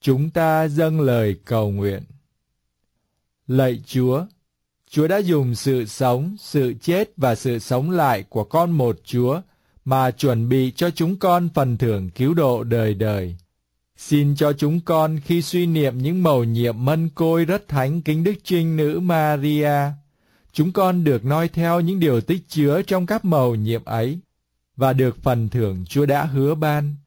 Chúng ta dâng lời cầu nguyện. Lạy Chúa, Chúa đã dùng sự sống, sự chết và sự sống lại của con một Chúa mà chuẩn bị cho chúng con phần thưởng cứu độ đời đời. Xin cho chúng con khi suy niệm những mầu nhiệm mân côi rất thánh kính Đức Trinh Nữ Maria, chúng con được noi theo những điều tích chứa trong các mầu nhiệm ấy và được phần thưởng Chúa đã hứa ban.